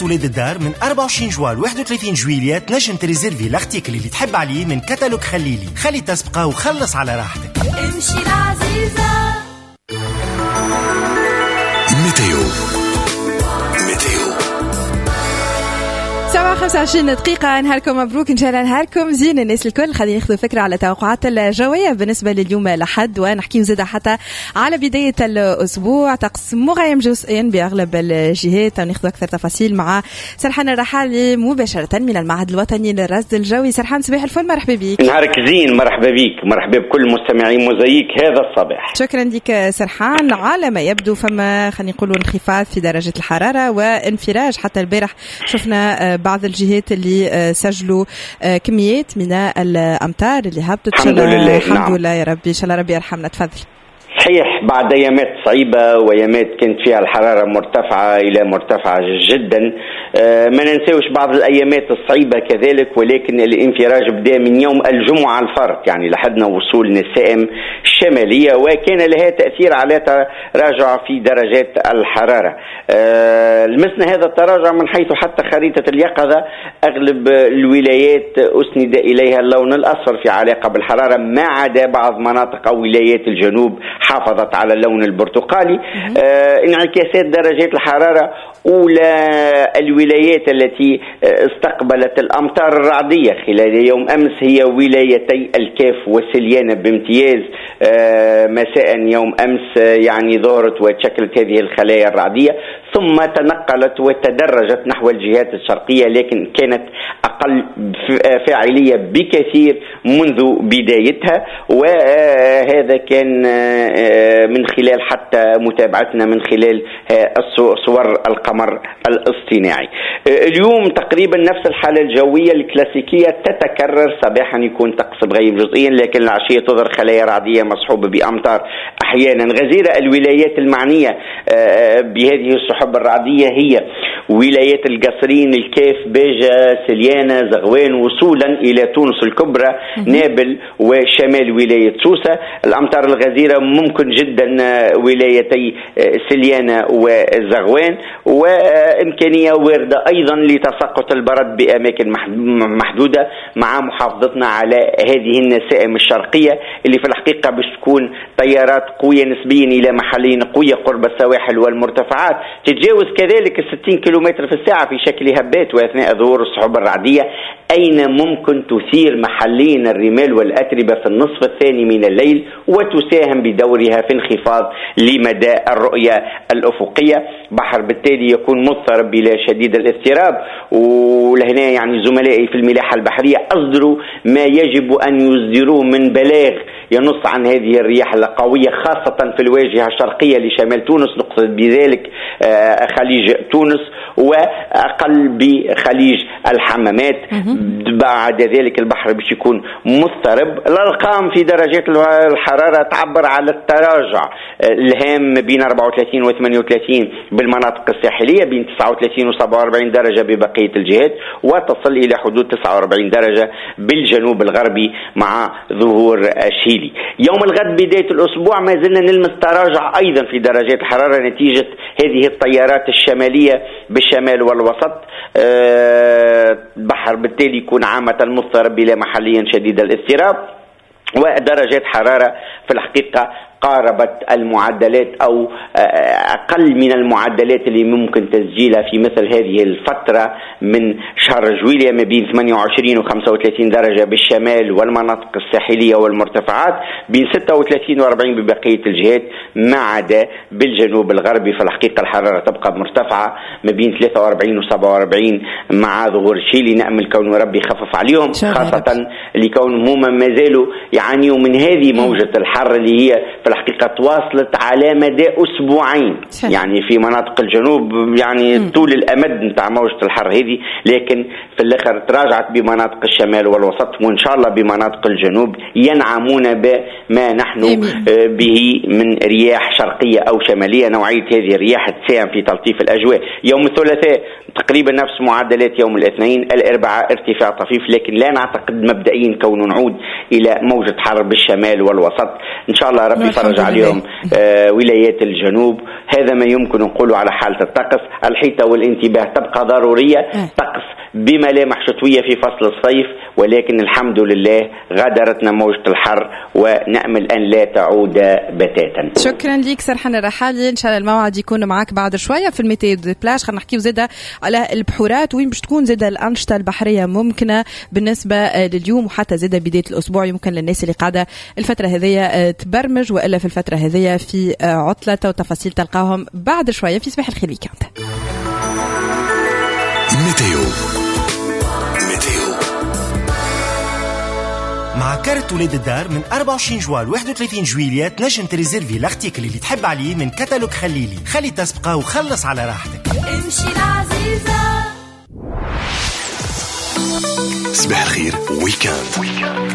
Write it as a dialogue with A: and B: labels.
A: ولاد الدار من 24 جوار 31 جويلية تنجم تريزيرفي الارتيكل اللي تحب عليه من كتالوج خليلي. خلي تسبقه وخلص على راحتك.
B: امشي العزيزة.
C: ميتيو
D: 25 دقيقة. نهاركم مبروك، إن شاء الله نهاركم زين الناس الكل. خلينا ناخذ فكرة على توقعات الجوية بالنسبة لليوم لحد، ونحكي زيادة حتى على بداية الأسبوع. طقس مغيم جزئيا بأغلب الجهات، وناخذ أكثر تفاصيل مع سرحان الرحالي مباشرة من المعهد الوطني للرصد الجوي. سرحان صباح الفل، مرحبا بك.
E: نهارك زين، مرحبا بك، مرحبا بكل مستمعين موزايك هذا الصباح.
D: شكرا لك سرحان. على ما يبدو فما خلينا نقولوا انخفاض في درجة الحرارة وانفراج. حتى البارح شفنا بعض الجهات اللي سجلوا كميات من الأمطار اللي هبطت.
E: الحمد لله.
D: الحمد لله يا ربي، إن شاء الله ربي يرحمنا. تفضل.
E: صحيح، بعد ايامات صعيبه وايامات كانت فيها الحراره مرتفعه الى مرتفعه جدا. ما ننساوش بعض الايامات الصعيبه كذلك، ولكن الانفراج بدا من يوم الجمعه الفرق، يعني لحدنا وصول النسائم الشماليه، وكان لها تاثير على تراجع في درجات الحراره. لمسنا هذا التراجع من حيث حتى خريطه اليقظه اغلب الولايات اسند اليها اللون الاصفر في علاقه بالحراره، ما عدا بعض مناطق او ولايات الجنوب حافظت على اللون البرتقالي. انعكاسات درجات الحرارة أولى الولايات التي استقبلت الأمطار الرعدية خلال يوم أمس هي ولايتي الكاف وسليانة بامتياز. مساء يوم أمس يعني ظهرت وتشكلت هذه الخلايا الرعدية، ثم تنقلت وتدرجت نحو الجهات الشرقية، لكن كانت أقل فاعلية بكثير منذ بدايتها. وهذا كان من خلال حتى متابعتنا من خلال صور القمر الاصطناعي. اليوم تقريبا نفس الحالة الجوية الكلاسيكية تتكرر. صباحا يكون طقس مغيم جزئيا، لكن العشية تظهر خلايا رعدية مصحوبة بأمطار أحيانا غزيرة. الولايات المعنية بهذه السحب الرعدية هي ولايات القصرين، الكاف، باجة، سليانة، زغوان، وصولا إلى تونس الكبرى، نابل، وشمال ولاية سوسة. الأمطار الغزيرة ممكن جدا ولايتي سليانة وزغوان، وإمكانية واردة أيضا لتساقط البرد بأماكن محدودة، مع محافظتنا على هذه النسائم الشرقية اللي في الحقيقة باش تكون تيارات قوية نسبيا إلى محلين قوية قرب السواحل والمرتفعات، تتجاوز كذلك 60 كيلومتر في الساعة في شكل هبات. وأثناء ظهور السحب الرعدية أين ممكن تثير محليا الرمال والأتربة في النصف الثاني من الليل، وتساهم بدورها في انخفاض لمدى الرؤية الأفقية. بحر بالتالي يكون مضطرب بلا شديد الاضطراب. ولهنا يعني زملائي في الملاحة البحرية أصدروا ما يجب أن يصدروه من بلاغ ينص عن هذه الرياح القوية، خاصة في الواجهة الشرقية لشمال تونس، نقصد بذلك خليج تونس وأقل بخليج الحمامات. بعد ذلك البحر باش يكون مضطرب. الأرقام في درجات الحرارة تعبر على التراجع الهام بين 34 و 38 بالمناطق الساحلية، بين 39 و 47 درجة ببقية الجهات، وتصل إلى حدود 49 درجة بالجنوب الغربي مع ظهور شيلي. يوم الغد بداية الأسبوع ما زلنا نلمس تراجع أيضا في درجات الحرارة نتيجة هذه التيارات الشمالية بالشمال والوسط. البحر بالتالي يكون عامة مضطرب بلا محليا شديد الاضطراب، ودرجات حرارة في الحقيقة قاربت المعدلات أو أقل من المعدلات اللي ممكن تسجيلها في مثل هذه الفترة من شهر جويلية، ما بين 28 و 35 درجة بالشمال والمناطق الساحلية والمرتفعات، بين 36 و 40 ببقية الجهات، ما عدا بالجنوب الغربي. في الحقيقة الحرارة تبقى مرتفعة ما بين 43 و 47 مع ظهور شيلي. نأمل كون ربي يخفف عليهم، خاصة لكونهم هم ما زالوا يعانيوا من هذه موجة الحر اللي هي في الحقيقة تواصلت على مدى أسبوعين. يعني في مناطق الجنوب يعني طول الأمد نتاع موجة الحر هذه، لكن في الآخر تراجعت بمناطق الشمال والوسط، وإن شاء الله بمناطق الجنوب ينعمون بما نحن به من رياح شرقية أو شمالية. نوعية هذه الرياح تساهم في تلطيف الأجواء. يوم الثلاثاء تقريبا نفس معدلات يوم الاثنين. الأربعاء ارتفاع طفيف، لكن لا نعتقد مبدئيا كون نعود إلى موجة حر بالشمال والوسط. إن شاء الله ربي نتفرج عليهم ولايات الجنوب. هذا ما يمكن نقوله على حالة الطقس. الحيطة والانتباه تبقى ضرورية. طقس بملامح شتوية في فصل الصيف، ولكن الحمد لله غادرتنا موجة الحر ونأمل أن لا تعود بتاتا.
D: شكرا ليك سرحان الرحالي. إن شاء الله الموعد يكون معك بعد شوية في الميتيو دي بلاج. خلينا نحكيو زادة على البحورات وين باش تكون زادة الأنشطة البحرية ممكنة بالنسبة لليوم وحتى زادة بداية الأسبوع. يمكن للناس اللي قاعدة الفترة هذه تبرمج وإلا في الفترة هذه في عطلة، وتفاصيل تلقاهم بعد شوية في صباح الخير ويكاند.
A: مع كارت ولاد الدار من 24 جوال 31 جويلية تنجم تريزيرفي الارتيكل اللي تحب عليه من كتالوج خليلي. خلي تسبقه وخلص على راحتك.
B: امشي العزيزة.
C: صباح الخير ويكاند.